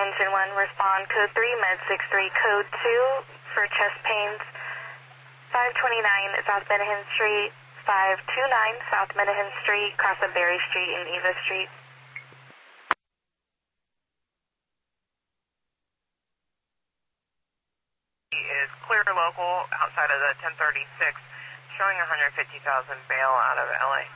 Engine 1, respond code 3, med 63, code 2 for chest pains, 529 South Menahan Street, 529 South Menahan Street, cross of Berry Street and Eva Street. Is clear local outside of the 1036, showing 150,000 bail out of LA.